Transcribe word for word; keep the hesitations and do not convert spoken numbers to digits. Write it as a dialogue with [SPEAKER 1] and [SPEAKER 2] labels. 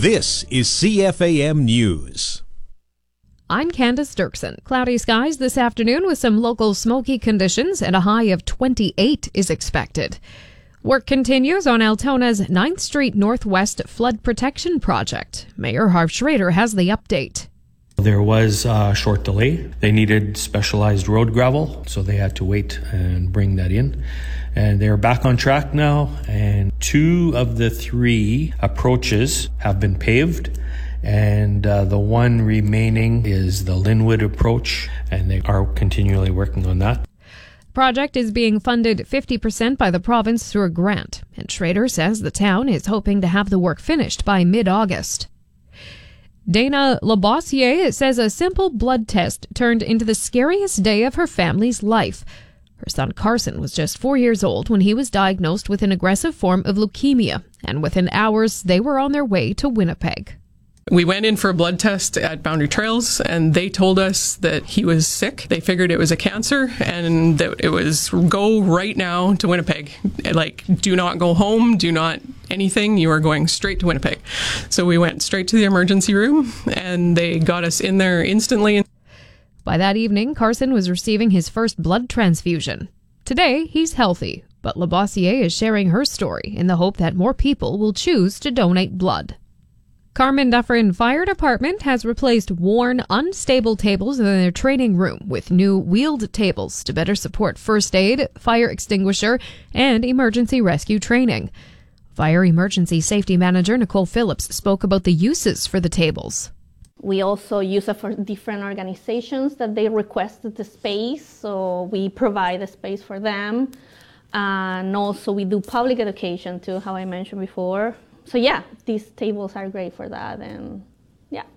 [SPEAKER 1] This is C F A M News.
[SPEAKER 2] I'm Candace Dirksen. Cloudy skies this afternoon with some local smoky conditions, and a high of twenty-eight is expected. Work continues on Altona's ninth Street Northwest Flood Protection Project. Mayor Harv Schrader has the update.
[SPEAKER 3] There was a short delay. They needed specialized road gravel, so they had to wait and bring that in. And they're back on track now, and two of the three approaches have been paved. And uh, the one remaining is the Linwood approach, and they are continually working on that.
[SPEAKER 2] The project is being funded fifty percent by the province through a grant, and Schrader says the town is hoping to have the work finished by mid-August. Dana Labossiere says a simple blood test turned into the scariest day of her family's life. Her son Carson was just four years old when he was diagnosed with an aggressive form of leukemia, and within hours they were on their way to Winnipeg.
[SPEAKER 4] We went in for a blood test at Boundary Trails, and they told us that he was sick. They figured it was a cancer, and that it was go right now to Winnipeg. Like, do not go home, do not anything. You are going straight to Winnipeg. So we went straight to the emergency room, and they got us in there instantly.
[SPEAKER 2] By that evening, Carson was receiving his first blood transfusion. Today, he's healthy, but Labossiere is sharing her story in the hope that more people will choose to donate blood. Carmen Dufferin Fire Department has replaced worn, unstable tables in their training room with new wheeled tables to better support first aid, fire extinguisher, and emergency rescue training. Fire Emergency Safety Manager Nicole Phillips spoke about the uses for the tables.
[SPEAKER 5] We also use it for different organizations that they requested the space, so we provide a space for them. And also we do public education too, how I mentioned before. So yeah, these tables are great for that, and yeah.